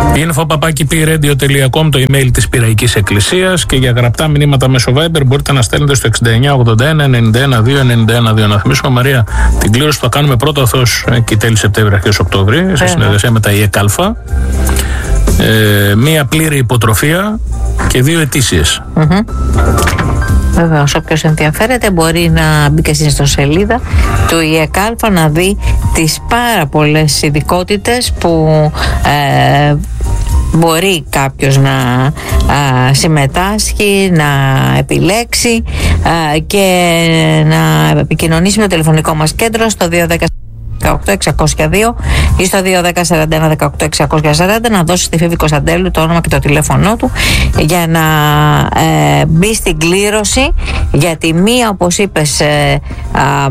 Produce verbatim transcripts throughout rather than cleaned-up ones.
info παπάκι πι ρέιντιο τελεία κομ το email της Πειραϊκής Εκκλησίας, και για γραπτά μηνύματα μέσω Viber μπορείτε να στέλνετε στο εξήντα εννιά ογδόντα ένα ενενήντα ένα δύο ενενήντα ένα δύο. Να θυμίσουμε, Μαρία, την κλήρωση που θα κάνουμε πρώτο αθώς εκεί τέλη Σεπτέμβρη, αρχές Οκτώβρη, σε συνεργασία με τα ΙΕΚΑΛΦΑ. Ε, μία πλήρη υποτροφία και δύο ετήσιες. Mm-hmm. Βεβαίως, όποιος ενδιαφέρεται μπορεί να μπει και στην ιστοσελίδα του ΙΕΚΑΛΦΑ να δει τις πάρα πολλές ειδικότητες που ε, μπορεί κάποιος να α, συμμετάσχει, να επιλέξει α, και να επικοινωνήσει με το τηλεφωνικό μας κέντρο στο δύο ένα μηδέν οκτώ εξακόσια δύο ή στο δύο ένα μηδέν σαράντα ένα δεκαοκτώ εξακόσια σαράντα, να δώσει στη Φίβη Κωνσταντέλου το όνομα και το τηλέφωνό του για να ε, μπει στην κλήρωση για τη μία, όπως είπες, ε, α,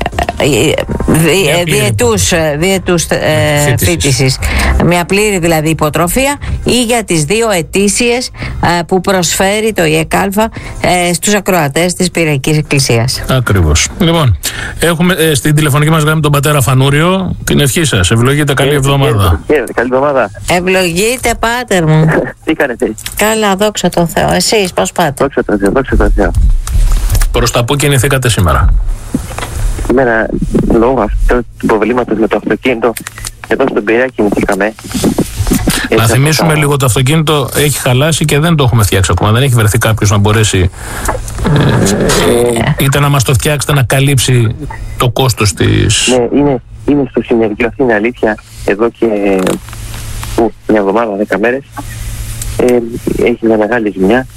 Δι, διετούς, διετούς ε, φοιτησης, μια πλήρη δηλαδή υποτροφία, ή για τις δύο ετήσιες ε, που προσφέρει το ΙΕΚΑΛΦΑ ε, στους ακροατές της Πειραϊκής Εκκλησίας. Ακριβώς. Λοιπόν, έχουμε ε, στην τηλεφωνική μας γραμμή τον πατέρα Φανούριο. Την ευχή σας. Ευλογείτε, καλή εβδομάδα. Καλή εβδομάδα. Ευλογείτε, πάτερ μου. Τι κάνετε? Καλά, δόξα τω Θεώ. Εσείς πώς πάτε? Δόξα τω Θεώ, δόξα τω Θεώ. Προς τα πού κινηθήκατε σήμερα? Σήμερα, λόγω αυτού του προβλήματος με το αυτοκίνητο, εδώ στον Πειραιά κινηθήκαμε. Να θυμίσουμε τα... λίγο, το αυτοκίνητο έχει χαλάσει και δεν το έχουμε φτιάξει ακόμα. Δεν έχει βρεθεί κάποιος να μπορέσει ε, ε, είτε να μας το φτιάξετε, να καλύψει το κόστος της... Ναι, είναι, είναι στο συνεργείο, αυτή είναι αλήθεια, εδώ και που, μια εβδομάδα, δέκα μέρες. Ε, έχει μια μεγάλη ζημιά.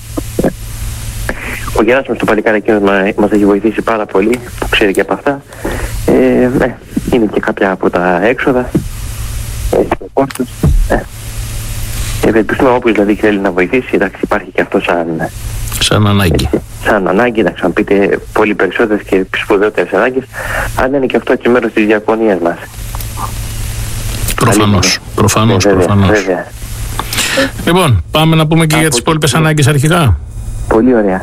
Ο Γεράσιμος το παλικάρι εκείνος μας έχει βοηθήσει πάρα πολύ, που ξέρει και από αυτά. Ε, ναι, είναι και κάποια από τα έξοδα, έχει το κόστος. Ε, ευελπιστούμε όποιος δηλαδή θέλει να βοηθήσει, εντάξει, υπάρχει και αυτό σαν, σαν ανάγκη. Έτσι, σαν ανάγκη, εντάξει, αν πείτε πολύ περισσότερες και σπουδαιότερες ανάγκες, αν είναι και αυτό και μέρος της διακονίας μας. Προφανώς, προφανώς, βέβαια, προφανώς. Βέβαια. Λοιπόν, πάμε να πούμε και από για τις υπόλοιπες ανάγκες αρχικά. Πολύ ωραία.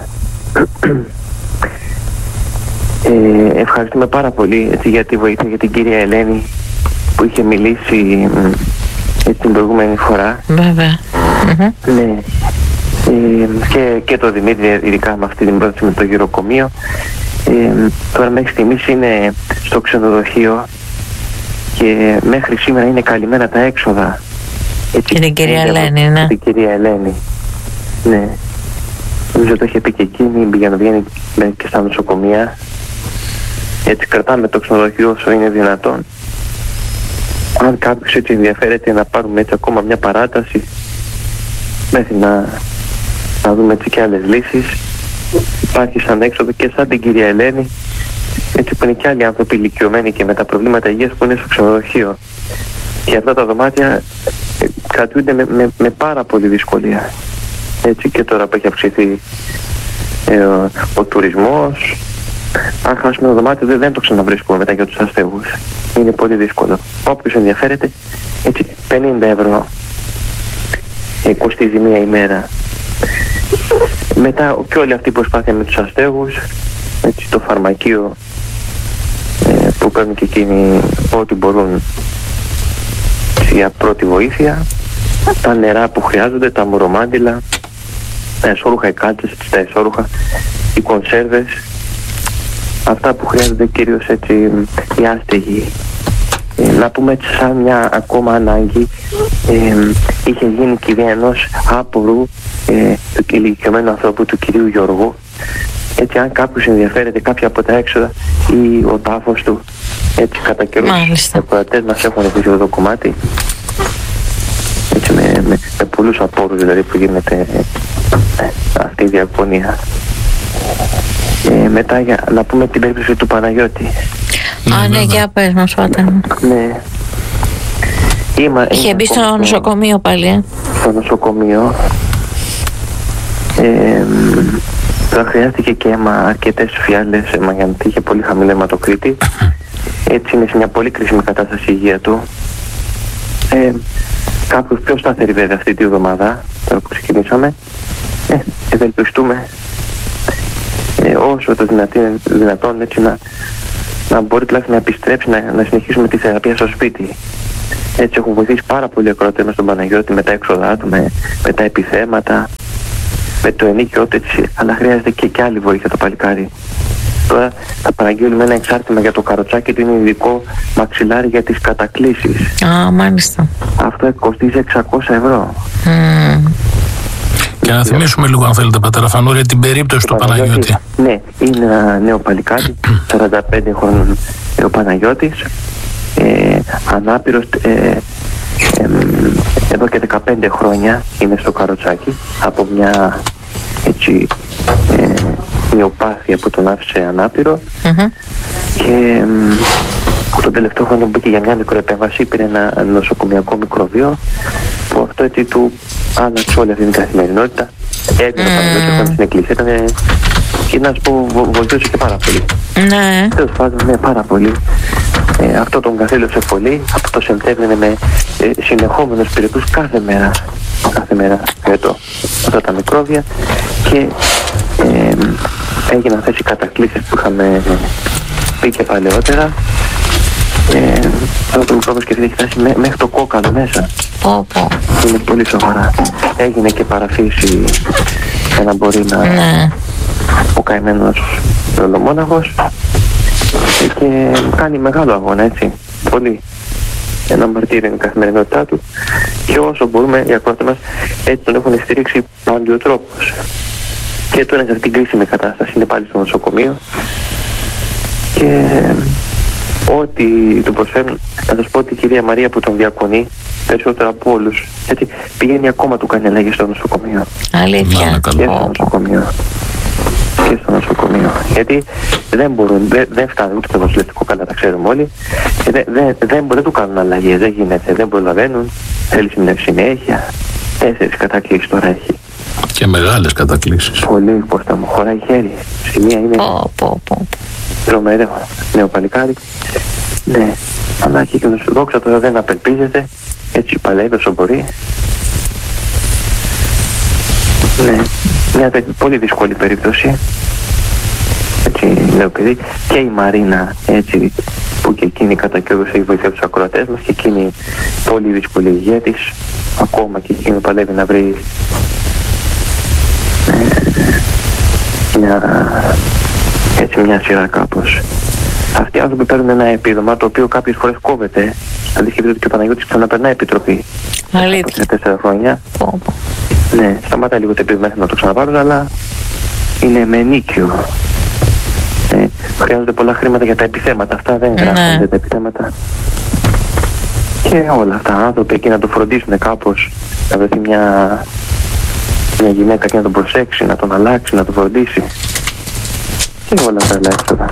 Ε, ευχαριστούμε πάρα πολύ, έτσι, για τη βοήθεια, για την κυρία Ελένη που είχε μιλήσει έτσι, την προηγούμενη φορά. Βέβαια. Ναι. Ε, και, και το Δημήτρη, ειδικά με αυτή την πρόταση με το γυροκομείο. Ε, τώρα μέχρι στιγμής είναι στο ξενοδοχείο και μέχρι σήμερα είναι καλυμμένα τα έξοδα. Έτσι, και την κυρία Ελένη, ναι. Την κυρία Ελένη. Ναι. Νομίζω το είχε πει και εκείνη για να βγαίνει και στα νοσοκομεία. Έτσι κρατάμε το ξενοδοχείο όσο είναι δυνατόν. Αν κάποιος έτσι ενδιαφέρεται να πάρουμε έτσι ακόμα μια παράταση μέχρι να, να δούμε έτσι και άλλες λύσεις, υπάρχει σαν έξοδο και σαν την κυρία Ελένη, έτσι που είναι και άλλοι άνθρωποι ηλικιωμένοι και με τα προβλήματα υγείας που είναι στο ξενοδοχείο. Και αυτά τα δωμάτια κρατούνται με, με, με πάρα πολύ δυσκολία. Έτσι και τώρα που έχει αυξηθεί ε, ο, ο τουρισμός, αν χάσουμε το δωμάτιο δεν, δεν το ξαναβρίσκουμε μετά για τους αστέγους. Είναι πολύ δύσκολο. Όποιος ενδιαφέρεται, έτσι πενήντα ευρώ ε, κοστίζει μία ημέρα. Μετά και όλη αυτή η προσπάθεια με τους αστέγους, έτσι το φαρμακείο ε, που παίρνουν και εκείνοι ό,τι μπορούν για πρώτη βοήθεια, τα νερά που χρειάζονται, τα μουρομάντιλα, τα εσώρουχα, οι κάλτσες, τα εσώρουχα, οι κονσέρβες, αυτά που χρειάζονται κυρίως έτσι οι άστεγοι. Ε, να πούμε έτσι σαν μια ακόμα ανάγκη, ε, είχε γίνει κηδεία ενός άπορου ε, του ηλικιωμένου ανθρώπου, του κυρίου Γιώργου. Έτσι αν κάποιος ενδιαφέρεται κάποια από τα έξοδα ή ο τάφος του, έτσι κατά καιρούς οι ακροατές μας έχουν πει αυτό το κομμάτι. Έτσι με, με, με πολλούς απόρους δηλαδή που γίνεται ε, αυτή η διακονία. Ε, μετά για να πούμε την περίπτωση του Παναγιώτη. Α, ναι, για πες μας, πάτε. Ναι. Είμα, είχε μπει στο στο νοσοκομείο πάλι, ε. Στο νοσοκομείο. Ε, τώρα χρειάστηκε και αίμα, αρκετές φιάλες αίμα, γιατί είχε πολύ χαμηλό αιματοκρίτη. Έτσι είναι σε μια πολύ κρίσιμη κατάσταση η υγεία του. Ε, κάπως πιο σταθερή βέβαια αυτή τη εβδομάδα, τώρα που ξεκινήσαμε. Ε, ευελπιστούμε ε, όσο το δυνατόν, δυνατόν έτσι να, να μπορεί τουλάχιστον να επιστρέψει, να, να συνεχίσουμε τη θεραπεία στο σπίτι. Έτσι έχουν βοηθήσει πάρα πολύ ακροατές με στον Παναγιώτη, με τα έξοδά του, με, με τα επιθέματα, με το ενίκιο του, έτσι, αλλά χρειάζεται και, και άλλη βοήθεια το παλικάρι. Τώρα θα παραγγείλουμε ένα εξάρτημα για το καροτσάκι του, είναι ειδικό μαξιλάρι για τις κατακλήσεις. Α, μάλιστα. Αυτό κοστίζει εξακόσια ευρώ. Mm. Και να θυμίσουμε λίγο, αν θέλετε, πατέρα Φανούρη, την περίπτωση του Παναγιώτη. Ναι, είναι ένα νέο παλικάρι, σαράντα πέντε χρόνων ο Παναγιώτης, ε, ανάπηρος, ε, ε, ε, εδώ και δεκαπέντε χρόνια είναι στο καροτσάκι, από μια έτσι ε, μυοπάθεια που τον άφησε ανάπηρο Mm-hmm. και ε, τον τελευταίο χρόνο μπήκε για μια μικροεπέμβαση, πήρε ένα νοσοκομιακό μικροβίο που αυτό έτσι του άλλαξε όλη αυτή την καθημερινότητα. Έγινε mm. ο Παναγιώτης στην εκκλησία, ήταν και να σου πω βο, βοηθούσε και πάρα πολύ. Ναι. Τέλος πάντων, ναι, πάρα πολύ. Ε, αυτό τον καθήλωσε πολύ. Από το Σεπτέμβριο με ε, συνεχόμενους πυρετούς κάθε μέρα. Κάθε μέρα φέτο αυτά τα μικρόβια και ε, έγιναν αυτές οι κατακλήσεις που είχαμε πει και παλαιότερα. Ε, αυτό το μικρόβιο σκεφτείτε έχει φτάσει μέ, μέχρι το κόκαλο μέσα. Πω, πω. Είναι πολύ σοβαρά. Έγινε και παραφύση για να μπορεί να Ναι. ο καημένος ολομόναχος και κάνει μεγάλο αγώνα, έτσι, πολύ. Ένα μαρτύριο είναι η καθημερινότητά του και όσο μπορούμε οι ακροατές μας έτσι τον έχουν στηρίξει παντιοτρόπως. Και τώρα σε αυτήν την κρίσιμη κατάσταση είναι πάλι στο νοσοκομείο και ό,τι του προσφέρουν, να σας πω ότι η κυρία Μαρία που τον διακονεί περισσότερο από όλους, έτσι, πηγαίνει ακόμα του κάνει αλλαγή στο νοσοκομείο. Αλήθεια. Και στο νοσοκομείο. Και στο νοσοκομείο. Γιατί δεν μπορούν, δεν, δεν φτάνουν ούτε το νοσηλευτικό, καλά τα ξέρουμε όλοι. Και δεν, δεν, δεν, δεν του κάνουν αλλαγές, δεν γίνεται, δεν προλαβαίνουν. Θέλει συνέχεια. Τέσσερις κατακλήσεις τώρα έχει. Και μεγάλες κατακλήσεις. Πολύ, πώς θα μου χωράει χέρι. Στη μία είναι Πω, πω, πω. τρομερό νέο παλικάρι. Ναι, αλλά και ο δόξα τώρα δεν απελπίζεται. Έτσι παλεύει όσο μπορεί. Ναι, μια τέτοια πολύ δύσκολη περίπτωση. Έτσι λέω παιδί. Και η Μαρίνα, έτσι, που και εκείνη κατά καιρούς έχει βοηθήσει τους ακροατές μας και εκείνη πολύ δύσκολη ηγέτης. Ακόμα και εκείνη παλεύει να βρει ε, μια, έτσι μια σειρά κάπως. Αυτοί οι άνθρωποι παίρνουν ένα επίδομα το οποίο κάποιες φορές κόβεται. Αντίθετα ότι και ο Παναγιώτης ξαναπερνάει επιτροπή. Αλήθεια. Σε τέσσερα χρόνια. Πω, πω. Ναι, σταματάει λίγο το επίδομα να το ξαναπάρουν, αλλά είναι με νίκιο. Ε, χρειάζονται πολλά χρήματα για τα επιθέματα. Αυτά δεν γράφονται, ναι, τα επιθέματα. Και όλα αυτά. Άνθρωποι εκεί να το φροντίσουν κάπως, να βρεθεί μια, μια γυναίκα και να τον προσέξει, να τον αλλάξει, να τον φροντίσει. Και όλα αυτά τα έξοδα.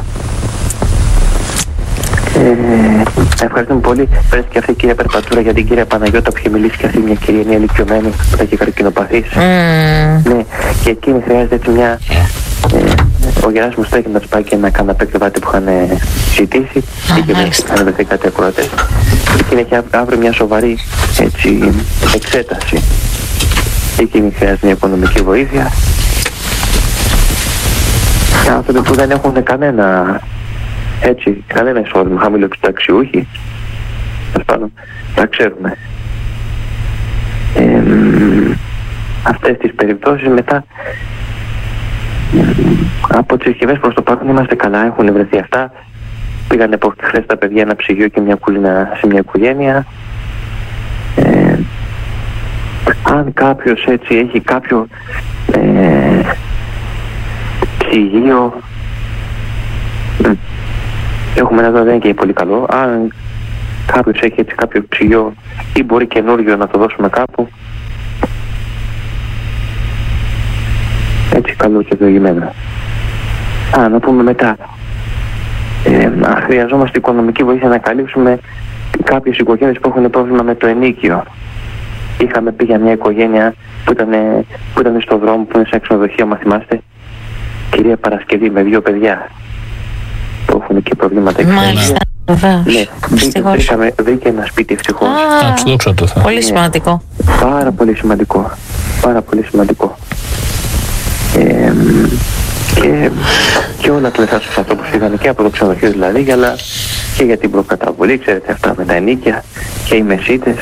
Ε, ευχαριστούμε πολύ. Πέρασε και αυτή η κυρία Περπατούρα για την κυρία Παναγιώτα που είχε μιλήσει και αυτή μια κυρία είναι ηλικιωμένη που έχει καρκινοπαθείς. Mm. Ναι, και εκείνη χρειάζεται έτσι μια. Ε, ο Γεράσιμος τρέχει να τους πάει και ένα καναπέ κρεβάτι που είχαν ζητήσει. Και είχαν βρεθεί κάτι ακροατές. Και εκείνη έχει αύριο μια σοβαρή έτσι, εξέταση. Και εκείνη χρειάζεται μια οικονομική βοήθεια. Και άνθρωποι που δεν έχουν κανένα. Έτσι, κανένα εισόδημα, χαμηλοεξυνταξιούχοι, τέλος πάντων, τα ξέρουμε. Ε, αυτές τις περιπτώσεις μετά, από τις συσκευές προς το παρόν είμαστε καλά, έχουν βρεθεί αυτά. Πήγανε από χθες τα παιδιά ένα ψυγείο και μια κουλίνα σε μια οικογένεια. Ε, αν κάποιος έτσι έχει κάποιο ε, ψυγείο, έχουμε ένα εδώ, δεν είναι και πολύ καλό. Αν κάποιος έχει έτσι κάποιο ψυγείο ή μπορεί καινούριο να το δώσουμε κάπου, έτσι καλό και ευλογημένο. Α, να πούμε μετά, ε, χρειαζόμαστε οικονομική βοήθεια να καλύψουμε κάποιες οικογένειες που έχουν πρόβλημα με το ενίκιο. Είχαμε πει για μια οικογένεια που ήταν, που ήταν στο δρόμο, που είναι σε ξενοδοχείο, μα θυμάστε, κυρία Παρασκευή με δύο παιδιά που έχουν και προβλήματα. Μάλιστα, βεβαίως. Ναι, βρήκαμε, βρήκε ένα σπίτι ευτυχώς. Α, πολύ σημαντικό. Πάρα πολύ σημαντικό. Πάρα πολύ σημαντικό. Ε, και, και όλα τα λεφτά στους ανθρώπους είχαν και από το ξενοδοχείο δηλαδή, αλλά και για την προκαταβολή, ξέρετε αυτά με τα ενίκια και οι μεσίτες.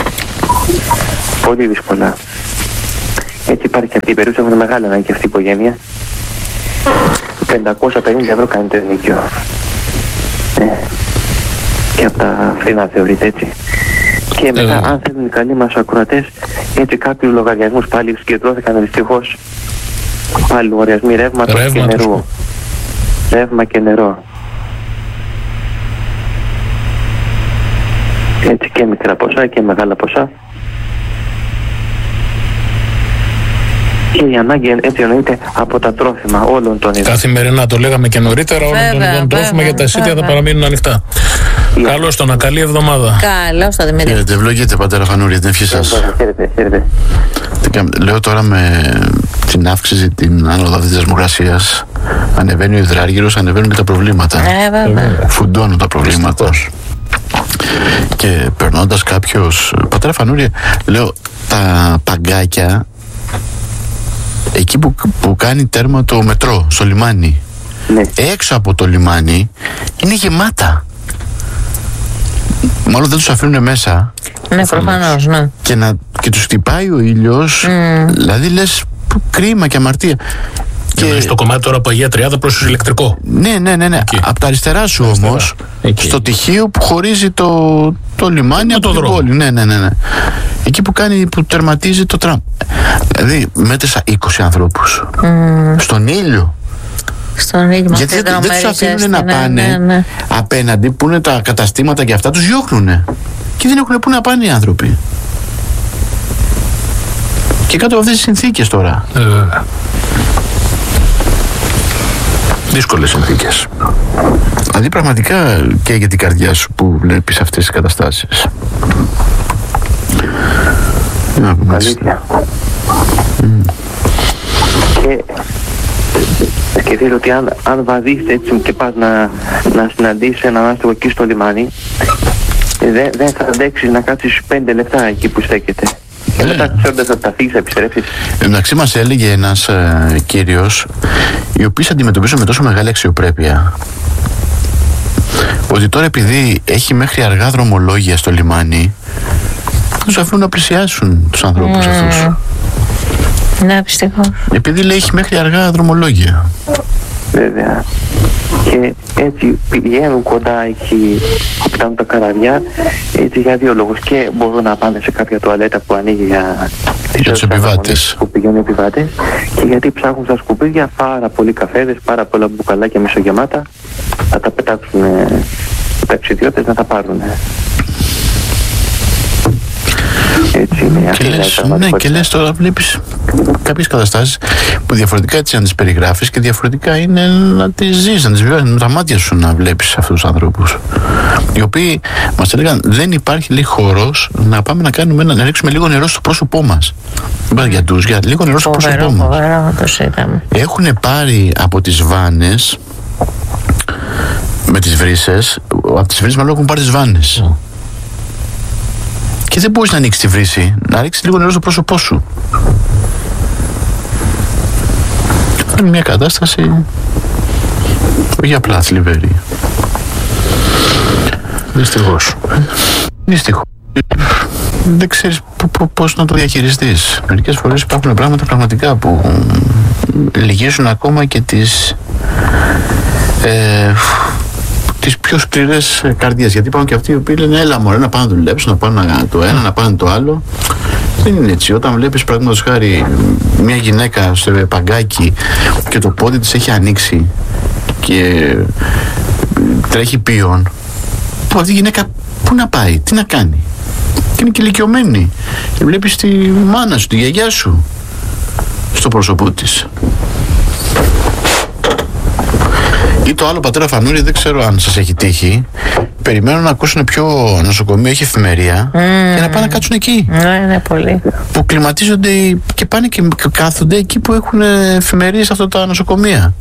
Πολύ δύσκολα. Έτσι υπάρχει και αυτή η περίπτωση, έχουν μεγάλη ανάγκη και αυτή η οικογένεια. πεντακόσια πενήντα ευρώ κάνει το ενίκιο. Ε, και από τα φθηνά θεωρείται έτσι. Και μετά, αν θέλουν οι καλοί μας ακροατές, έτσι κάποιους λογαριασμούς πάλι συγκεντρώθηκαν δυστυχώς. Πάλι λογαριασμοί ρεύματος και νερού. Ρεύμα και νερό. Έτσι και μικρά ποσά και μεγάλα ποσά. Και η ανάγκη έτσι εννοείται από τα τρόφιμα όλων των ειδών. Καθημερινά, το λέγαμε και νωρίτερα, όλων των ειδών τρόφιμα για τα εισιτήρια θα παραμείνουν ανοιχτά. Καλώς το να, καλή εβδομάδα. Καλώς το, Δημήτρη. Χαίρετε, ευλογείτε πατέρα Φανούρη, την ευχή σας. Χαίρετε, χαίρετε. Λέω τώρα με την αύξηση, την άνοδο της θερμοκρασίας, ανεβαίνει ο υδράργυρος, ανεβαίνουν και τα προβλήματα. Ε, βέβαια. Φουντώνουν τα προβλήματα. Και περνώντας κάποιος, πατέρα Φανούρη, λέω τα παγκάκια, εκεί που, που κάνει τέρμα το μετρό, στο λιμάνι, ναι. Έξω από το λιμάνι είναι γεμάτα. Μάλλον δεν τους αφήνουν μέσα. Ναι, προφανώς, ναι. Και, να, και τους χτυπάει ο ήλιος, mm. δηλαδή λες κρίμα και αμαρτία. Και, και στο κομμάτι τώρα από Αγία Τριάδα προς το ηλεκτρικό. Ναι, ναι, ναι, ναι. Από τα αριστερά σου αριστερά. Όμως, εκεί. Στο τυχείο που χωρίζει το, το λιμάνι από την πόλη. Ναι, ναι, ναι, ναι. Εκεί που κάνει, που τερματίζει το τραμ. Δηλαδή μέτρησα είκοσι ανθρώπους. Mm. Στον ήλιο. Στον ήλιο. Γιατί δεν, δεν τους αφήνουν να ναι, πάνε ναι, ναι. απέναντι που είναι τα καταστήματα και αυτά, τους διώχνουνε. Και δεν έχουν που να πάνε οι άνθρωποι. Και κάτω από αυτές τις συνθήκες τώρα. Ε, δύσκολες συνθήκες. Δηλαδή πραγματικά και για την καρδιά σου που βλέπεις αυτές τις καταστάσεις. Αλήθεια. Mm. Και σκεφτείτε ότι αν, αν βαδίσεις έτσι και πας να, να συναντήσεις έναν άστεγο εκεί στο λιμάνι, δεν, δεν θα αντέξεις να κάτσεις πέντε λεπτά εκεί που στέκεται. Και μετά ξέροντας ότι θα φύγεις, θα επιστρέψεις. Εντάξει, μας έλεγε ένας ε, κύριος, οι οποίοι αντιμετωπίζουν με τόσο μεγάλη αξιοπρέπεια, ότι τώρα επειδή έχει μέχρι αργά δρομολόγια στο λιμάνι, τους αφήνουν να πλησιάσουν τους ανθρώπους mm. αυτούς. Ναι, πιστεύω. Επειδή λέει έχει μέχρι αργά δρομολόγια. Βέβαια. Και έτσι πηγαίνουν κοντά εκεί που πετάνε τα καραβιά, έτσι για δύο λόγους. Και μπορούν να πάνε σε κάποια τουαλέτα που ανοίγει για τους επιβάτες. Που πηγαίνουν οι επιβάτες. Και γιατί ψάχνουν στα σκουπίδια πάρα πολλοί καφέδες, πάρα πολλά μπουκαλάκια μισογεμάτα. Θα τα πετάξουν οι ταξιδιώτες να τα πάρουν. Έτσι είναι. Και λες, ναι, και λες τώρα βλέπεις κάποιες καταστάσεις που διαφορετικά έτσι να τις περιγράφεις και διαφορετικά είναι να τις ζεις, να τις βιώσεις με τα μάτια σου, να βλέπεις αυτούς τους ανθρώπους, οι οποίοι μας έλεγαν δεν υπάρχει λέει χώρος να πάμε να κάνουμε να ρίξουμε λίγο νερό στο πρόσωπό μας. Δεν πάει για τους, για λίγο νερό στο πρόσωπό μας. Έχουν πάρει από τις βάνες με τις βρύσες, από τις βρύσες μάλλον έχουν πάρει τις βάνες. Mm. Και δεν μπορείς να ανοίξεις τη βρύση, να ρίξεις λίγο νερό στο πρόσωπό σου. Είναι μια κατάσταση όχι απλά θλιβερή. Δυστυχώς. Δυστυχώς. Δεν ξέρεις πώς να το διαχειριστείς. Μερικές φορές υπάρχουν πράγματα πραγματικά που λυγίζουν ακόμα και τις ε, τις πιο σκληρές καρδιές. Γιατί υπάρχουν και αυτοί οι οποίοι λένε έλα μωρέ να πάνε να δουλέψουν, να πάνε το ένα, να πάνε το άλλο. Δεν είναι έτσι. Όταν βλέπεις παραδείγματος χάρη μια γυναίκα στο παγκάκι και το πόδι της έχει ανοίξει και τρέχει πίον, που αυτή η γυναίκα πού να πάει, τι να κάνει. Και είναι και ηλικιωμένη. Και βλέπεις τη μάνα σου, τη γιαγιά σου στο πρόσωπό της. Ή το άλλο πατέρα Φανούρη, δεν ξέρω αν σας έχει τύχει. Περιμένουν να ακούσουν ποιο νοσοκομείο έχει εφημερία mm. για να πάνε να κάτσουν εκεί. Ναι, ναι, πολύ. Που κλιματίζονται και πάνε και κάθονται εκεί που έχουν εφημερίες αυτά τα νοσοκομεία.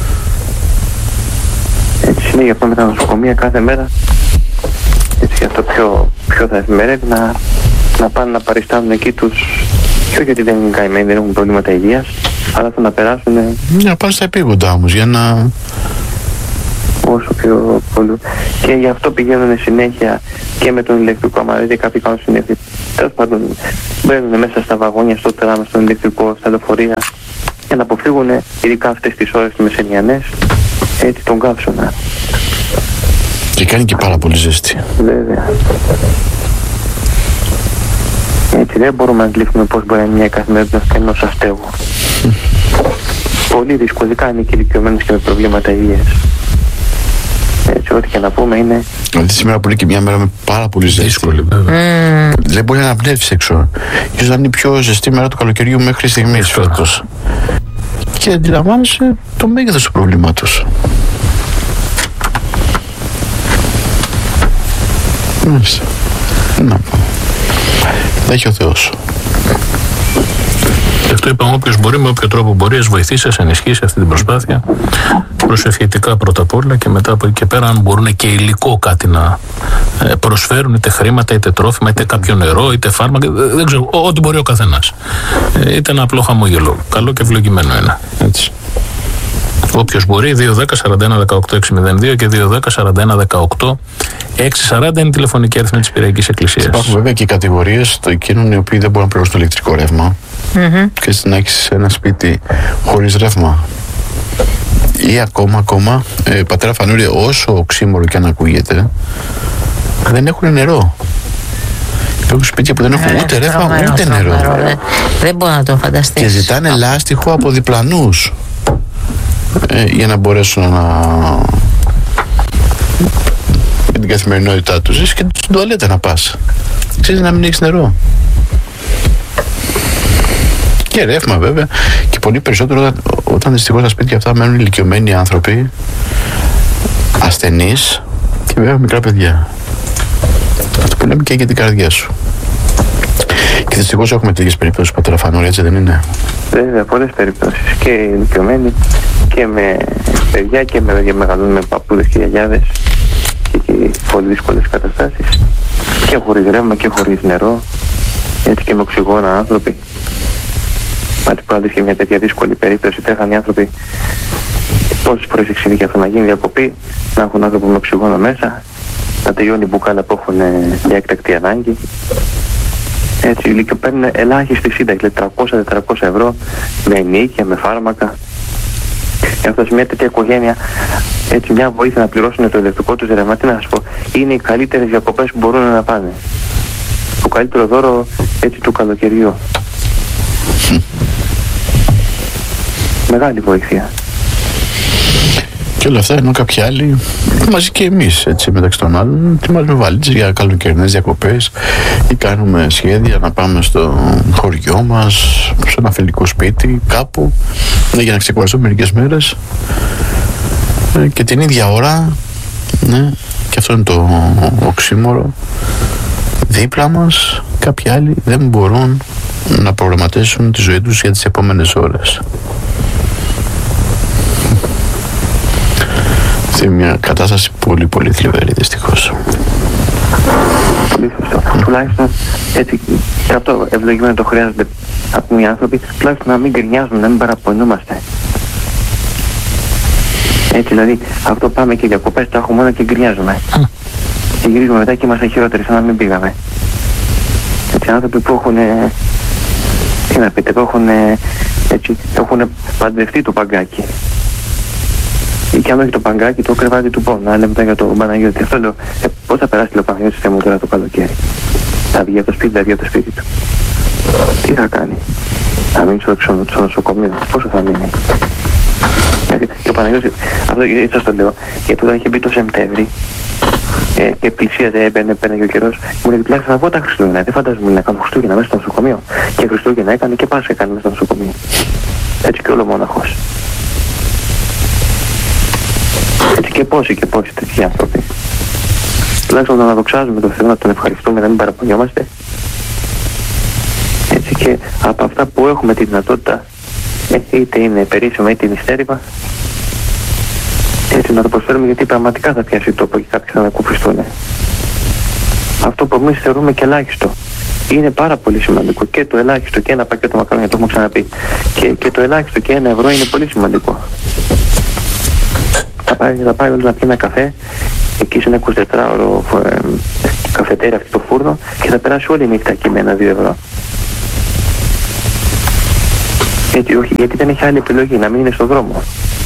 Έτσι είναι, γι' αυτό με τα νοσοκομεία κάθε μέρα. Έτσι γι' αυτό πιο, πιο θα εφημερεύει να, να πάνε να παριστάνουν εκεί τους. Και όχι γιατί δεν είναι καημένοι, δεν έχουν προβλήματα υγείας, αλλά θα να περάσουν. Για να πάνε στα επίγοντα όμως, για να όσο πιο πολύ. Και γι' αυτό πηγαίνουν συνέχεια και με τον ηλεκτρικό. Άμα δείτε κάποιοι κάνουν συνέχεια, τέλος πάντων μπαίνουν μέσα στα βαγόνια, στο τραμ, στον ηλεκτρικό, στα λεωφορεία, για να αποφύγουν ειδικά αυτές τις ώρες τις μεσημιανές, έτσι τον καύσωνα. Και κάνει και πάρα πολύ ζέστη. Βέβαια. Έτσι δεν μπορούμε να αντιληφθούμε πώς μπορεί να είναι μια καθημερινότητα ενός αστέγου. Πολύ δύσκολικά είναι και ηλικιωμένος και με προβλήματα υγείας. Έτσι, ό,τι και να πούμε είναι. Δηλαδή σήμερα που είναι και μια μέρα με πάρα πολύ ζέστη. Δύσκολη, βέβαια. Mm. Δεν μπορεί να αναπνεύσει έξω. Ίσως να είναι η πιο ζεστή μέρα του καλοκαιριού μέχρι στιγμής φέτος. Και αντιλαμβάνεσαι το μέγεθος του προβλήματος. Μάλιστα. Να πω. Θα έχει ο Θεός. Και αυτό είπαμε, όποιος μπορεί, με όποιο τρόπο μπορεί, ας βοηθήσει, ας ενισχύσει αυτή την προσπάθεια. Προσευχητικά πρώτα απ' όλα, και μετά από εκεί και πέρα, αν μπορούν και υλικό κάτι να προσφέρουν, είτε χρήματα, είτε τρόφιμα, είτε κάποιο νερό, είτε φάρμακα, δεν ξέρω, ό,τι μπορεί ο καθένας. Είτε ένα απλό χαμόγελο. Καλό και ευλογημένο είναι. Έτσι. Όποιος μπορεί, δύο δέκα σαράντα ένα δεκαοκτώ εξακόσια δύο και δύο δέκα σαράντα ένα δεκαοκτώ εξακόσια σαράντα είναι η τηλεφωνική αριθμή της Πειραϊκής Εκκλησίας. Υπάρχουν βέβαια και οι κατηγορίες των εκείνων οι οποίοι δεν μπορούν να πληρώσουν το ηλεκτρικό ρεύμα. Mm-hmm. Και να έχεις ένα σπίτι χωρίς ρεύμα. Ή ακόμα, ακόμα, ε, πατέρα Φανούρη, όσο οξύμορο και αν ακούγεται, δεν έχουν νερό. Υπάρχουν σπίτια που δεν έχουν ε, ούτε ρεύμα ούτε τρομερό, νερό. Τρομερό, δεν, δεν μπορώ να το φανταστείς. Και ζητάνε λάστιχο από διπλανούς ε, για να μπορέσουν να για την καθημερινότητά τους. Ζεις και στην τουαλέτα να πας. Ξέρεις να μην έχεις νερό. Και ρεύμα βέβαια. Και πολύ περισσότερο όταν, όταν δυστυχώς στα σπίτια αυτά μένουν ηλικιωμένοι άνθρωποι, ασθενείς και βέβαια μικρά παιδιά. Αυτό που λέμε και για την καρδιά σου. Και δυστυχώς έχουμε τέτοιες περιπτώσεις, πατέρα Φανούρη, έτσι δεν είναι? Βέβαια, πολλές περιπτώσεις. Και ηλικιωμένοι και με παιδιά και με μεγαλούν με παππούδες και γιαγιάδες. Και, και πολύ δύσκολες καταστάσεις. Και χωρίς ρεύμα και χωρίς νερό. Έτσι και με οξυγόνα άνθρωποι. Πάτε που και μια τέτοια δύσκολη περίπτωση. Τρέχαν οι άνθρωποι πόσες φορές εξηγεί και αυτό, να γίνει διακοπή, να έχουν άνθρωπο με οξυγόνο μέσα, να τελειώνει η μπουκάλα που έχουν μια έκτακτη ανάγκη. Έτσι, οι παίρνουν ελάχιστη σύνταξη, δηλαδή τριακόσια με τετρακόσια ευρώ με ενίκεια, με φάρμακα. Αυτό σε μια τέτοια οικογένεια, έτσι, μια βοήθεια να πληρώσουν το ηλεκτρικό τους ρεύμα, τι να σας πω, είναι οι καλύτερες διακοπές που μπορούν να πάνε. Το καλύτερο δώρο, έτσι, του καλοκαιριού. Μεγάλη βοήθεια. Και όλα αυτά ενώ κάποιοι άλλοι, μαζί και εμείς, έτσι, μεταξύ των άλλων, ετοιμάζουμε βαλίτσες για καλοκαιρινές διακοπές ή κάνουμε σχέδια να πάμε στο χωριό μας, σε ένα φιλικό σπίτι, κάπου, για να ξεκουραστούμε μερικές μέρες. Και την ίδια ώρα, ναι, και αυτό είναι το οξύμορο, δίπλα μας κάποιοι άλλοι δεν μπορούν να προγραμματίσουν τη ζωή τους για τις επόμενες ώρες. Είναι μια κατάσταση πολύ πολύ θλιβερή, δυστυχώς. Πολύ σωστό. Mm. Τουλάχιστον έτσι, και αυτό ευλογημένο το χρειάζονται από οι άνθρωποι, τουλάχιστον να μην γκρινιάζουμε, να μην παραπονιούμαστε. Έτσι, δηλαδή, αυτό πάμε και διακοπές, τα έχουμε όλα και γκρινιάζουμε. Mm. Και γυρίζουμε μετά και είμαστε χειρότεροι, σαν να μην πήγαμε. Έτσι, άνθρωποι που έχουν, τι να πείτε, που έχουν, έτσι, έχουν παντρευτεί το παγκάκι. Ή και αν όχι το παγκάκι, το κρεβάτι του πόνου. Να λέμε μετά για το Παναγιώτη. Αυτό λέω, ε, πώς θα περάσει το Παναγιώτη στη μου τώρα το καλοκαίρι? Θα βγει από το σπίτι, θα βγει από το σπίτι του. Τι θα κάνει? Θα μείνει στο, στο νοσοκομείο? Πόσο θα μείνει? Γιατί και ο Παναγιώτης, αυτό σας το λέω, γιατί όταν είχε μπει το Σεπτέμβρη ε, και πλησίαζε, έμπαινε, έμπαινε και ο καιρός, μου λέει τουλάχιστον θα βγω τα Χριστούγεννα. Δεν φαντάζομαι να κάνω Χριστούγεννα μέσα στο νοσοκομείο. Και Χριστούγεννα έκανε και Πάσχα έκανε μέσα στο νοσοκομείο. Έτσι και όλο μόναχος. Έτσι και πόσοι και πόσοι τέτοιοι άνθρωποι. Τουλάχιστον να δοξάζουμε τον Θεό, να τον ευχαριστούμε, να μην παραπονιόμαστε. Έτσι και από αυτά που έχουμε τη δυνατότητα, είτε είναι περίσσιμα είτε είναι στέρημα, έτσι να το προσφέρουμε, γιατί πραγματικά θα πιάσει τόπο και κάποιοι θα ανακουφιστούν. Αυτό που εμείς θεωρούμε και ελάχιστο είναι πάρα πολύ σημαντικό. Και το ελάχιστο και ένα πακέτο μακαρόνια, το έχουμε ξαναπεί, και, και το ελάχιστο και ένα ευρώ είναι πολύ σημαντικό. Θα πάει, θα πάει όλος να πιει ένα καφέ εκεί σε ένα εικοσιτετράωρο ε, καφετέρια αυτή το φούρνο και θα περάσει όλη η νύχτα εκεί με ένα δύο ευρώ. Γιατί, όχι, γιατί δεν έχει άλλη επιλογή, να μην είναι στον δρόμο.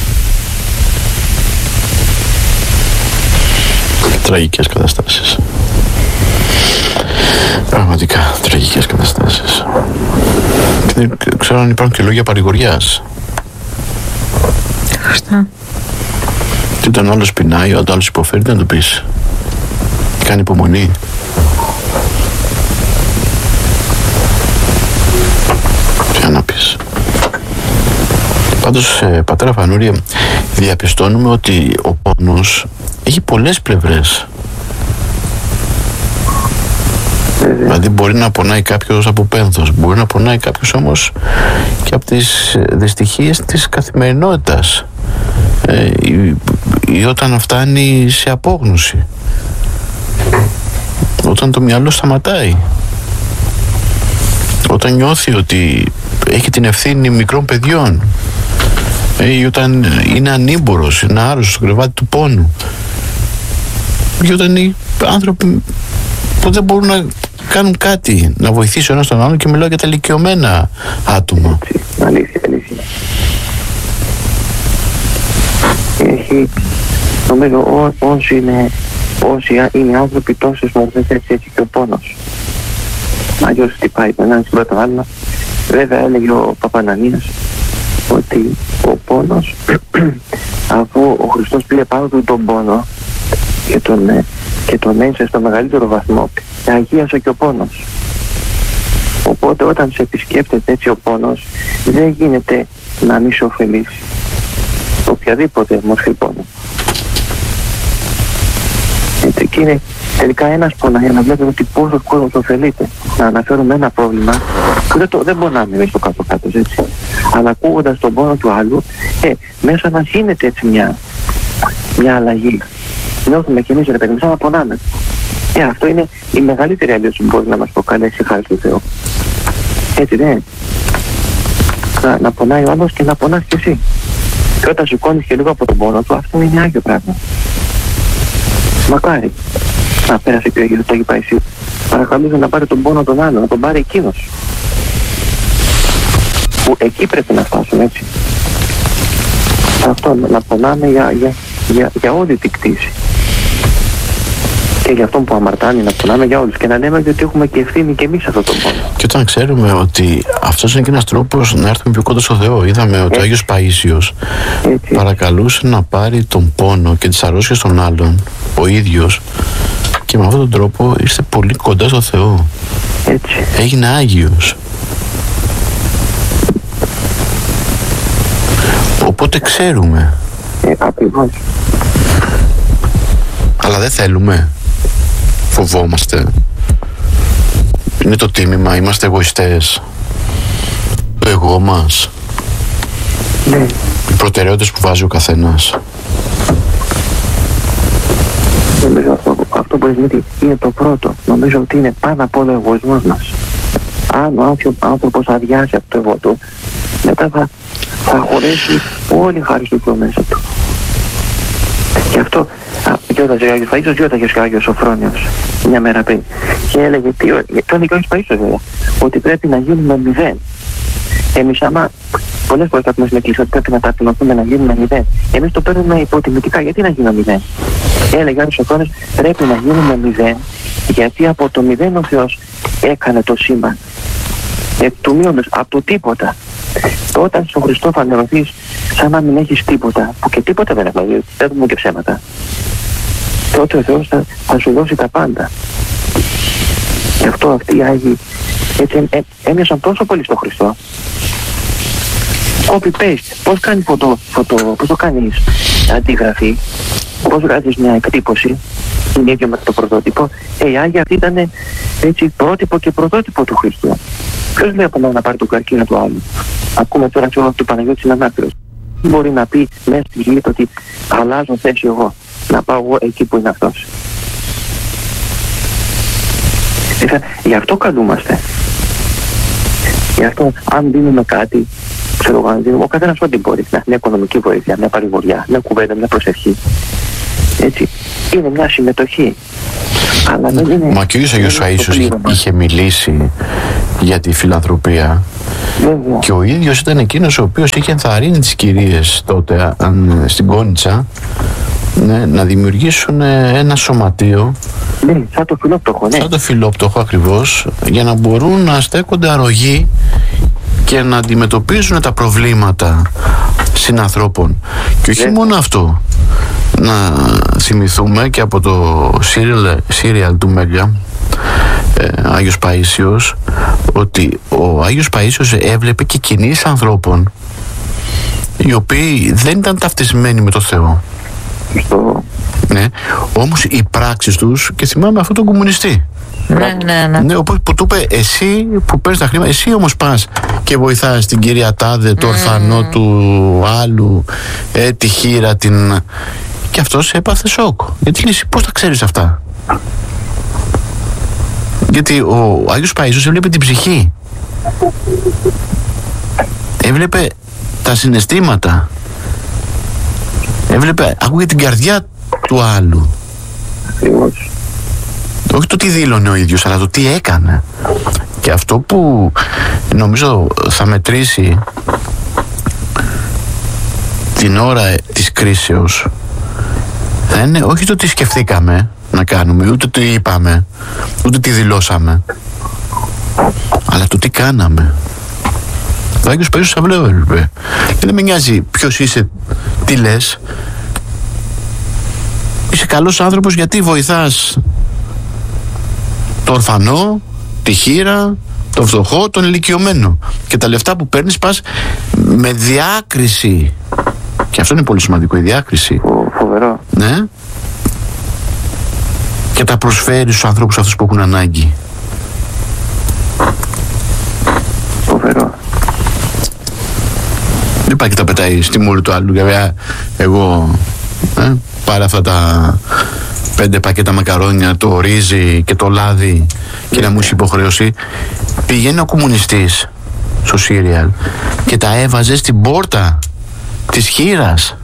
Τραγικές καταστάσεις. Πραγματικά τραγικές καταστάσεις. Και δεν ξέρω αν υπάρχουν και λόγια παρηγοριάς. Ευχαριστώ. Και όταν ο άλλος πεινάει, όταν ο άλλος υποφέρει, να του πεις. Κάνει υπομονή. Τι να πεις. Πάντως, ε, πατέρα Φανούρη, διαπιστώνουμε ότι ο πόνος έχει πολλές πλευρές. Δηλαδή μπορεί να πονάει κάποιος από πένθος, μπορεί να πονάει κάποιος όμως και από τις δυστυχίες της καθημερινότητας ε, ή, ή όταν φτάνει σε απόγνωση, όταν το μυαλό σταματάει, όταν νιώθει ότι έχει την ευθύνη μικρών παιδιών ε, ή όταν είναι ανήμπορος, είναι άρρωστος στο κρεβάτι του πόνου, ή όταν οι άνθρωποι που δεν μπορούν να κάνουν κάτι, να βοηθήσει ο ένας τον άλλον, και μιλάω για τα ηλικιωμένα άτομα. Αλήθεια, αλήθεια. Έχει, νομίζω, ό, όσοι είναι, όσοι είναι άνθρωποι, τόσες μορφές, έτσι, έτσι και ο πόνος. Αλλιώς χτυπάει τον έναν στην πρώτη άλλη. Βέβαια έλεγε ο Παπανανίας ότι ο πόνος, αφού ο Χριστός πήρε πάνω του τον πόνο και τον, και τον ένσε στο μεγαλύτερο βαθμό, αγίασε και ο πόνος. Οπότε όταν σε επισκέπτεται έτσι ο πόνος, δεν γίνεται να μην σε ωφελήσει οποιαδήποτε μορφή πόνου. Έτσι, και είναι τελικά ένας πονάει για να βλέπετε ότι πόσο κόσμος ωφελείται. Να αναφέρουμε ένα πρόβλημα που δεν, το, δεν πονάμε εμείς στο κάτω-κάτω, έτσι. Αλλά ακούγοντας τον πόνο του άλλου, ε, μέσα μας γίνεται έτσι μια, μια αλλαγή. Νιώθουμε κι εμείς, ρε παιδί, σαν να πονάμε. Ε, αυτό είναι η μεγαλύτερη αλλίωση που μπορεί να μας προκαλέσει χάρη του Θεού. Έτσι δεν είναι? Να, να πονάει ο άλλος και να πονάς κι εσύ. Και όταν σηκώνεις και λίγο από τον πόνο του, αυτό είναι άγιο πράγμα. Μακάρι να πέρασε και ο Αγίος το Άγιο Παϊσίου. Παρακαλούσε να πάρει τον πόνο των άλλων, να τον πάρει εκείνος. Που εκεί πρέπει να φτάσουμε, έτσι. Αυτό, να πονάμε για, για, για, για όλη την κτήση. Και για αυτόν που αμαρτάνει, να πονάμε για όλους και να λέμε ότι έχουμε και ευθύνη και εμείς αυτόν τον πόνο. Και όταν ξέρουμε ότι αυτός είναι και ένας τρόπος να έρθουμε πιο κοντά στο Θεό. Είδαμε ότι ο Άγιος Παΐσιος έτσι παρακαλούσε να πάρει τον πόνο και τις αρρώστιες των άλλων ο ίδιος, και με αυτόν τον τρόπο ήρθε πολύ κοντά στο Θεό. Έτσι. Έγινε Άγιος. Οπότε ξέρουμε. Ε, ακριβώς. Αλλά δεν θέλουμε. Φοβόμαστε. Είναι το τίμημα, είμαστε εγωιστές. Το εγώ μας. Ναι. Οι προτεραιότητες που βάζει ο καθένας. Νομίζω αυτό, αυτό που έχει είναι το πρώτο. Νομίζω ότι είναι πάνω από όλο ο εγωισμός μας. Αν ο άνθρωπος αδειάσει από το εγώ του, μετά θα, θα χωρέσει όλη η χάρη του Θεού μέσα του. Και αυτό γιώταζε ο Άγιος Παΐσιος, γιώταγε και ο Άγιος Σοφρόνιος μια μέρα πριν. Και έλεγε, τι, το έλεγε ο Άγιος Παΐσιος βέβαια, ότι πρέπει να γίνουμε μηδέν. Εμείς άμα πολλές φορές θα πούμε στην Εκκλησία ότι πρέπει να ταπεινωθούμε να γίνουμε μηδέν. Εμείς το παίρνουμε υποτιμητικά. Γιατί να γίνουμε μηδέν? Έλεγε ο Άγιος Σοφρόνιος, πρέπει να γίνουμε μηδέν, γιατί από το μηδέν ο Θεός έκανε το σύμπαν. Εκ του μείοντος, από το τίποτα. Και όταν στον Χριστό φανερωθείς σαν να μην έχεις τίποτα, που και τίποτα δεν έχουμε, δεν έχουμε και ψέματα, τότε ο Θεός θα, θα σου δώσει τα πάντα. Γι' αυτό αυτοί οι Άγιοι έτσι ε, έμοιασαν τόσο πολύ στον Χριστό. Copy-paste. Πώς κάνει φωτο, φωτο, πώς το κάνεις αντίγραφη, πώς βγάζεις μια εκτύπωση, είναι ίδιο με το πρωτότυπο. Ε, οι Άγιοι αυτοί ήταν έτσι πρότυπο και πρωτότυπο του Χριστού. Ποιος λέει από μένα να πάρει το καρκίνο του άλλου? Ακούμε τώρα και όλο του Παναγιώτης είναι ανάπηρος. Μπορεί να πει μέσα στη γη ότι αλλάζω θέση εγώ, να πάω εγώ εκεί που είναι αυτός. Γι' αυτό καλούμαστε. Γι' αυτό, αν δίνουμε κάτι, ξέρω εγώ, αν δίνουμε ο καθένας ό,τι μπορεί, μια οικονομική βοήθεια, μια παρηγοριά, μια κουβέντα, μια προσευχή. Έτσι. Είναι μια συμμετοχή. Αλλά δεν είναι. Μα και ο ίδιος Αγίος Παΐσιος είχε μιλήσει για τη φιλανθρωπία. Βέβαια. Και ο ίδιος ήταν εκείνος ο οποίος είχε ενθαρρύνει τις κυρίες τότε αν, στην Κόνιτσα, ναι, να δημιουργήσουν ένα σωματείο. Ναι, σαν το φιλόπτωχο, ναι. Σαν το φιλόπτωχο ακριβώς, για να μπορούν να στέκονται αρρωγοί και να αντιμετωπίζουν τα προβλήματα συνανθρώπων. Και όχι yeah. μόνο αυτό. Να θυμηθούμε και από το serial, serial του Μέγκα, ε, Άγιος Παΐσιος, ότι ο Άγιος Παΐσιος έβλεπε και κινήσεις ανθρώπων οι οποίοι δεν ήταν ταυτισμένοι με το Θεό. Στο... Ναι, όμως οι πράξεις τους, και θυμάμαι αυτόν τον κομμουνιστή. Ναι, ναι, ναι. Ναι, οπότε που του είπε, εσύ που παίρνεις τα χρήματα, εσύ όμως πας και βοηθάς την κυρία Τάδε, το mm. ορφανό του άλλου, ε, τη χείρα, την... Και αυτός έπαθε σοκ. Γιατί λέει, πώς τα ξέρεις αυτά? Γιατί ο Άγιος Παΐσιος έβλεπε την ψυχή. Έβλεπε τα συναισθήματα. Έβλεπε, άκουγε την καρδιά του άλλου. Ακριβώς. Όχι το τι δήλωνε ο ίδιος, αλλά το τι έκανε. Και αυτό που νομίζω θα μετρήσει την ώρα της κρίσεως θα είναι όχι το τι σκεφτήκαμε να κάνουμε, ούτε τι είπαμε, ούτε τι δηλώσαμε, αλλά το τι κάναμε. Ο Άγιος Παΐσιος Σαβλέου έλειπε. Και δεν με νοιάζει ποιος είσαι, τι λες. Είσαι καλός άνθρωπος γιατί βοηθάς το ορφανό, τη χείρα, το φτωχό, τον ηλικιωμένο. Και τα λεφτά που παίρνεις πας με διάκριση. Και αυτό είναι πολύ σημαντικό, η διάκριση. Φοβερό. Ναι. Και τα προσφέρεις στους ανθρώπους αυτούς που έχουν ανάγκη. Φοβερό. Δεν πάει και τα πετάει στη μούρη του άλλου. Βέβαια, εγώ ε, πάρε αυτά τα πέντε πακέτα μακαρόνια, το ρύζι και το λάδι και να μου έχει υποχρέωση. Πηγαίνει ο κομμουνιστής στο σύριαλ και τα έβαζε στην πόρτα της χήρας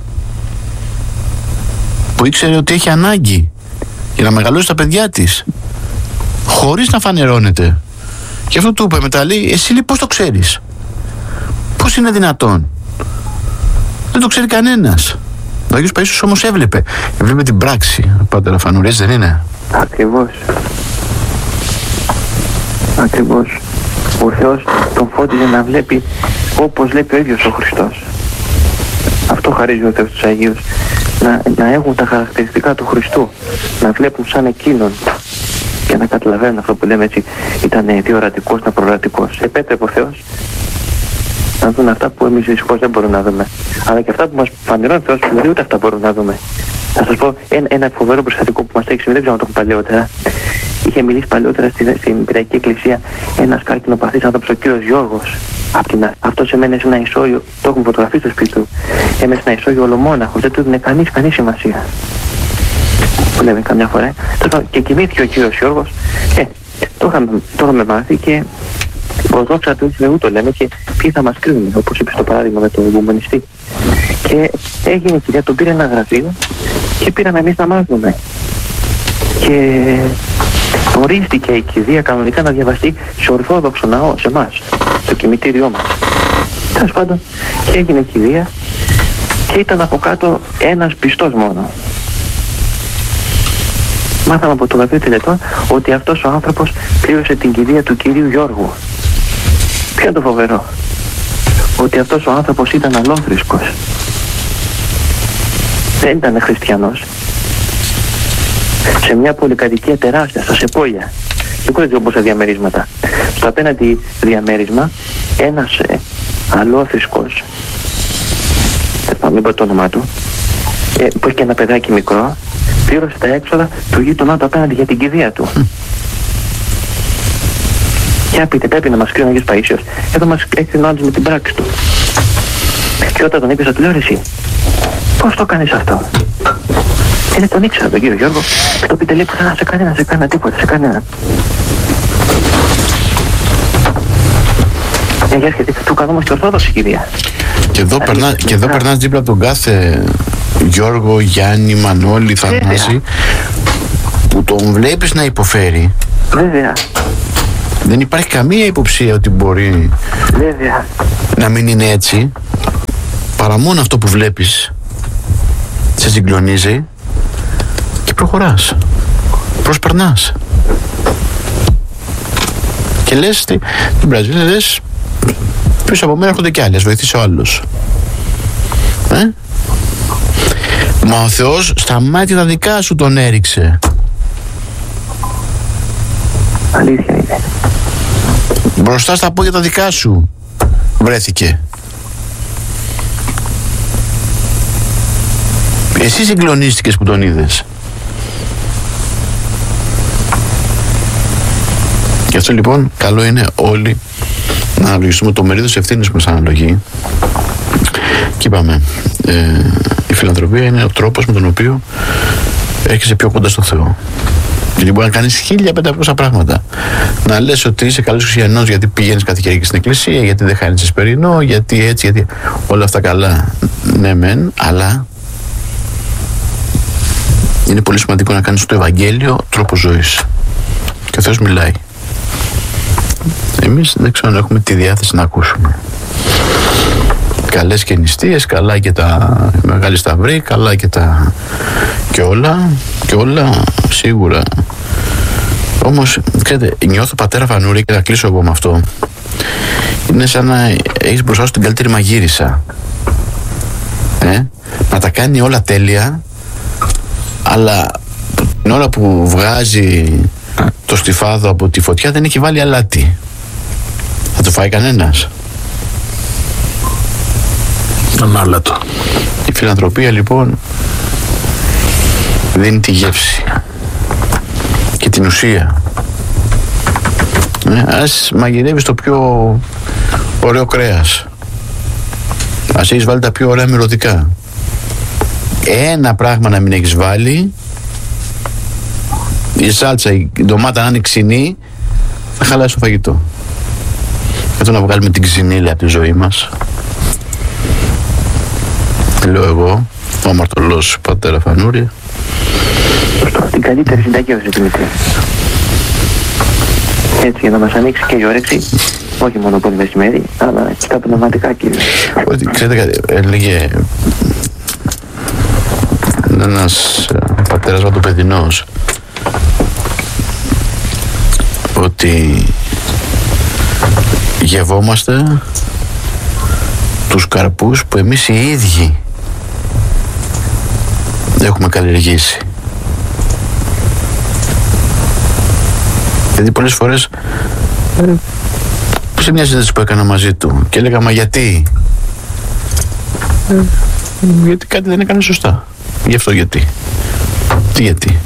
που ήξερε ότι έχει ανάγκη για να μεγαλώσει τα παιδιά της, χωρίς να φανερώνεται. Και αυτό του είπε μετά, λέει, εσύ λέει πώς το ξέρεις? Πώς είναι δυνατόν? Δεν το ξέρει κανένας. Ο Άγιος Παΐσιος όμως έβλεπε. Έβλεπε την πράξη. Πάτερ Φανουρές, δεν είναι? Ακριβώς. Ακριβώς. Ο Θεός τον φώτιζε να βλέπει όπως βλέπει ο ίδιος ο Χριστός. Αυτό χαρίζει ο Θεός τους Αγίους. Να, να έχουν τα χαρακτηριστικά του Χριστού. Να βλέπουν σαν εκείνον. Και να καταλαβαίνουν αυτό που λέμε έτσι. Ήταν διορατικός, ήταν προορατικός. Επέτρεπε ο Θεός να δουν αυτά που εμείς δυστυχώς δεν μπορούμε να δούμε. Αλλά και αυτά που μας φανερώνει ο Θεός, δηλαδή ούτε αυτά μπορούμε να δούμε. Θα σας πω ένα, ένα φοβερό περιστατικό που μας έχει συμβεί, δεν ξέρω αν το έχω παλαιότερα. Είχε μιλήσει παλαιότερα στην, στην Πυραϊκή Εκκλησία ένας καρκινοπαθής άνθρωπος, ο κύριος Γιώργος. Αυτός εμένε σε ένα ισόγειο, το έχουμε φωτογραφίσει στο σπίτι του. Έμενε σε ένα ισόγειο ολομόναχος, δεν του έδινε κανείς, κανείς σημασία. Που λέμε καμιά φορά. Και κοιμήθηκε ο κύριος Γιώργος. Ε, το είχαμε, το είχαμε μάθει και ως δόξα του Θεού το λέμε και ποιοι θα μας κρίνουν, όπως είπε στο παράδειγμα με τον κομμουνιστή. Και έγινε η κυρία, τον πήρε ένα γραφείο και πήραμε εμείς να μάθουμε. Και ορίστηκε η κηδεία κανονικά να διαβαστεί σε ορθόδοξο ναό, σε εμάς, στο κημητήριό μας. Τέλος πάντων, και έγινε η κηδεία και ήταν από κάτω ένας πιστός μόνο. Μάθαμε από το γραφείο τελετών ότι αυτός ο άνθρωπος πλήρωσε την κηδεία του κυρίου Γιώργου. Ποιο είναι το φοβερό? Ότι αυτός ο άνθρωπος ήταν αλόθρησκος. Δεν ήταν χριστιανός. Σε μια πολυκατοικία τεράστια, στα Σεπόλια. Δεν ξέρω όπως σε διαμερίσματα. Στο απέναντι διαμέρισμα, ένας ε, αλόθρησκος, θα μην πω το όνομά του, ε, που έχει και ένα παιδάκι μικρό, πλήρωσε τα έξοδα του γείτονά του απέναντι για την κηδεία του. Και πείτε, πρέπει να μας κρίνει ο Άγιος Παΐσιος. Εδώ μας έκρινε ο άλλος με την πράξη του. Και όταν τον έπιασα, του λέω, εσύ, πώς το κάνεις αυτό? Και δεν τον ήξερα τον κύριο Γιώργο. Και το πείτε, λέει, πουθενά σε κανένα, σε κανένα τίποτα, σε κανένα. Αγία Σχετή, του καθόμαστε ορθόδοξη, κυρία. Και εδώ, περνά, και εδώ περνάς δίπλα από τον κάθε Γιώργο, Γιάννη, Μανώλη, Θανάση, που τον βλέπεις να υποφέρει. Βέβαια. Δεν υπάρχει καμία υποψία ότι μπορεί Βέβαια. να μην είναι έτσι. Παρά μόνο αυτό που βλέπεις σε συγκλονίζει και προχωράς, προσπερνάς και λες την Βραζίλια, λες πίσω από μένα έρχονται κι άλλοι, ας βοηθήσει ο άλλος. ε? Μα ο Θεός στα μάτια τα δικά σου τον έριξε. Αλήθεια είναι. Μπροστά στα πόδια τα δικά σου βρέθηκε. Εσύ συγκλονίστηκες που τον είδες. Γι' αυτό λοιπόν καλό είναι όλοι να αναλογιστούμε το μερίδος ευθύνης που μας αναλογεί. Και είπαμε, ε, η φιλανθρωπία είναι ο τρόπος με τον οποίο έρχεσαι πιο κοντά στο Θεό. Γιατί μπορεί να κάνεις χίλια πεντακόσια πράγματα. Να λες ότι είσαι καλός χριστιανός γιατί πηγαίνεις κάθε Κυριακή στην εκκλησία, γιατί δεν χάνεις εσπερινό, γιατί έτσι, γιατί. Όλα αυτά καλά. Ναι, μεν, αλλά είναι πολύ σημαντικό να κάνεις το Ευαγγέλιο τρόπο ζωής. Και ο Θεός μιλάει. Εμείς δεν ξέρω αν έχουμε τη διάθεση να ακούσουμε. Καλές και νηστείες, καλά και τα μεγάλη σταυρή, καλά και τα και όλα, και όλα σίγουρα. Όμως, ξέρετε, νιώθω πατέρα Φανούρη, και θα κλείσω εγώ με αυτό. Είναι σαν να έχεις μπροστά σου την καλύτερη μαγείρισα. Ε? Να τα κάνει όλα τέλεια, αλλά την ώρα που βγάζει το στιφάδο από τη φωτιά δεν έχει βάλει αλάτι. Θα το φάει κανένας? Ανάλατο. Η φιλανθρωπία λοιπόν δίνει τη γεύση και την ουσία. Ε, ας μαγειρεύεις το πιο ωραίο κρέας, ας έχεις βάλει τα πιο ωραία μυρωδικά. Ένα πράγμα να μην έχεις βάλει, η σάλτσα, η ντομάτα να είναι ξινή, θα χαλάσει το φαγητό. Εδώ να βγάλουμε την ξινίλα από τη ζωή μας. Λέω εγώ, ο αμαρτωλός πατέρα Φανούρη. Την καλύτερη συνταγή, Δημήτρη. Έτσι, για να μας ανοίξει και η όρεξη, όχι μόνο από το μεσημέρι, αλλά και τα πνευματικά, κύριε. Ότι, ξέρετε κάτι, έλεγε ένας πατέρας βατοπεδινός ότι γευόμαστε τους καρπούς που εμείς οι ίδιοι έχουμε καλλιεργήσει. Δηλαδή πολλές φορές σε μια συζήτηση που έκανα μαζί του και έλεγα, μα γιατί ε, γιατί κάτι δεν έκανε σωστά. Γι' αυτό γιατί. Τι γιατί.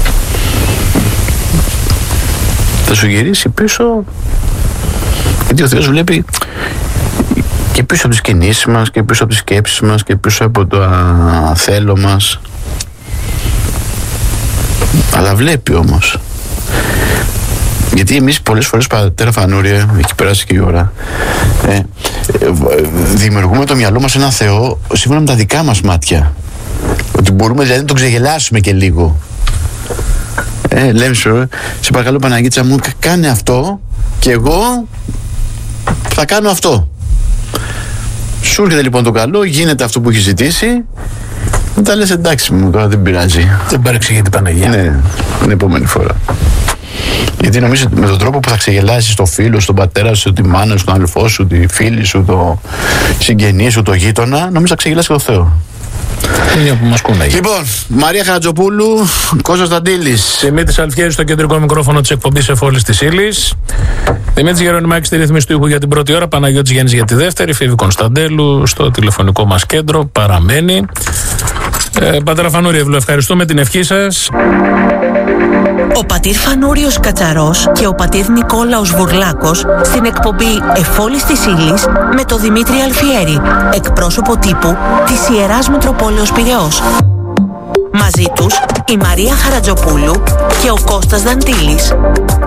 Θα σου γυρίσει πίσω, γιατί ο Θεός βλέπει και πίσω από τις κινήσεις μας και πίσω από τις σκέψεις μας και πίσω από το θέλω μας. Αλλά βλέπει όμως. Γιατί εμείς πολλές φορές, πατέρα Φανούρη, έχει περάσει και η ώρα, ε, ε, δημιουργούμε το μυαλό μας έναν Θεό σύμφωνα με τα δικά μας μάτια. Ότι μπορούμε δηλαδή να τον ξεγελάσουμε και λίγο. Ε, λέμε σου, σε παρακαλώ Παναγίτσα μου, κάνε αυτό και εγώ θα κάνω αυτό. Σου έρχεται λοιπόν το καλό, γίνεται αυτό που έχει ζητήσει. Μετά λες εντάξει μου, τώρα δεν πειράζει. Δεν παρεξηγείται Παναγία. Ναι, την επόμενη φορά. Γιατί νομίζω με τον τρόπο που θα ξεγελάσεις το φίλο, τον πατέρα σου, τη μάνα σου, τον αδελφό σου, τη φίλη σου, το συγγενή σου, το γείτονα, νομίζω θα ξεγελάσεις και το Θεό. Είναι που μας κούναγε. Λοιπόν, Μαρία Χαρατζοπούλου, Κώστας Δαντήλης. Δημήτρης Αλφιέρης στο κεντρικό μικρόφωνο της εκπομπής Εφόλης της Ύλης. Δημήτρης Γερονιμάκης στη ρύθμιση του ήχου για την πρώτη ώρα. Παναγιώτης Γιάννης για τη δεύτερη. Φίβη Κωνσταντέλου στο τηλεφωνικό μας κέντρο. Παραμένει. Ε, πατέρα Φανούρη, ευχαριστούμε την ευχή σας. Ο πατήρ Φανούριος Κατσαρός και ο πατήρ Νικόλαος Βουρλάκος στην εκπομπή Εφόλης της Ύλης με το Δημήτρη Αλφιέρη, εκπρόσωπο τύπου της Ιεράς Μητροπόλεως Πειραιώς. Μαζί τους η Μαρία Χαρατζοπούλου και ο Κώστας Δαντήλης.